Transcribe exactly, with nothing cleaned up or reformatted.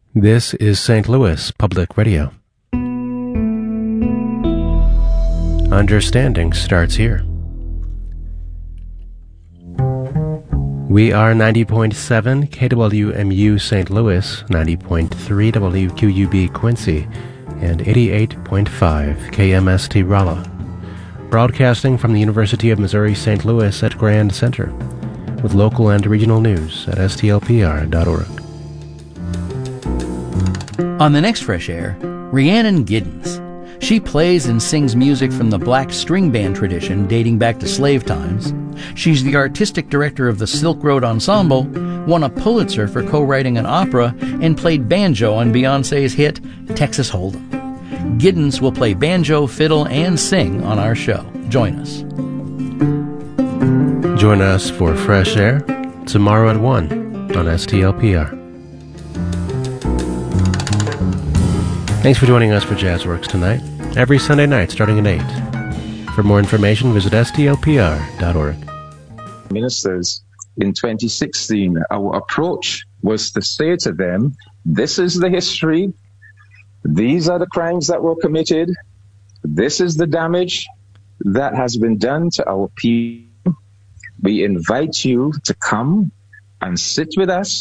This is Saint Louis Public Radio. Understanding starts here. We are ninety point seven K W M U Saint Louis, ninety point three W Q U B Quincy, and eighty-eight point five K M S T Rolla. Broadcasting from the University of Missouri Saint Louis at Grand Center, with local and regional news at S T L P R dot org. On the next Fresh Air, Rhiannon Giddens. She plays and sings music from the black string band tradition dating back to slave times. She's the artistic director of the Silk Road Ensemble, won a Pulitzer for co-writing an opera, and played banjo on Beyoncé's hit Texas Hold'em. Giddens will play banjo, fiddle, and sing on our show. Join us. Join us for Fresh Air tomorrow at one on S T L P R. Thanks for joining us for Jazzworks tonight, every Sunday night starting at eight. For more information, visit S T L P R dot org. Ministers in twenty sixteen, our approach was to say to them, this is the history, these are the crimes that were committed, this is the damage that has been done to our people. We invite you to come and sit with us